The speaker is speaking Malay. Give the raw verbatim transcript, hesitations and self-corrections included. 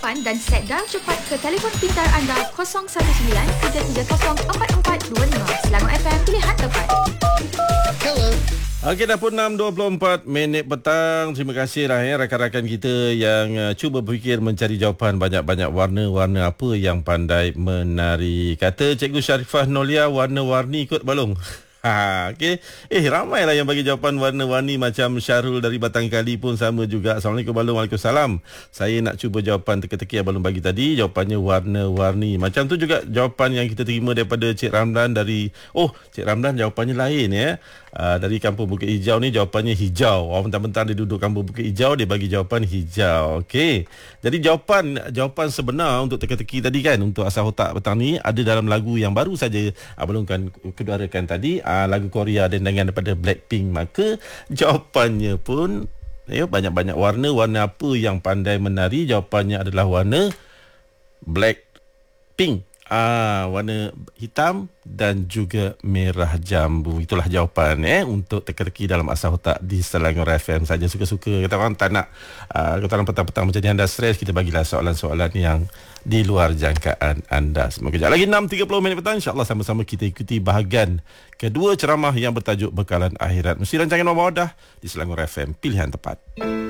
jawapan dan set dial cepat ke telefon pintar anda kosong satu sembilan tiga tiga kosong empat empat dua lima. Selangor F M, pilihan tepat. Hello. Okey, dah pun enam dua puluh empat minit petang. Terima kasihlah ya rakan-rakan kita yang uh, cuba berfikir mencari jawapan banyak-banyak warna-warna apa yang pandai menari. Kata Cikgu Sharifah Nolia, warna-warni kot balong. Ha, okey. Eh, ramailah yang bagi jawapan warna-warni macam Syarul dari Batang Kali pun sama juga. Assalamualaikum balong. Waalaikumsalam. Saya nak cuba jawapan teka-teki yang balong bagi tadi. Jawapannya warna-warni. Macam tu juga jawapan yang kita terima daripada Cik Ramdan dari... Oh, Cik Ramdan jawapannya lain ya. Uh, dari Kampung Bukit Hijau ni jawapannya hijau. Orang bentang-bentang dia duduk Kampung Bukit Hijau, dia bagi jawapan hijau. Okey. Jadi jawapan jawapan sebenar untuk teka-teki tadi kan, untuk asal otak petang ni ada dalam lagu yang baru saja Abang kan keluarkan tadi, uh, lagu Korea dengan daripada Blackpink. Maka jawapannya pun ya, banyak-banyak warna. Warna apa yang pandai menari? Jawapannya adalah warna Blackpink. Ah, warna hitam dan juga merah jambu. Itulah jawapan eh untuk teka-teki dalam asal otak di Selangor F M saja. Suka-suka kata orang tak nak uh, kata orang petang-petang macam ni anda stres, kita bagilah soalan-soalan yang di luar jangkaan anda. Semoga kejap lagi enam tiga puluh minit petang, insya-Allah sama-sama kita ikuti bahagian kedua ceramah yang bertajuk Bekalan Akhirat. Mesti rancangan Mawadah di Selangor F M, pilihan tepat.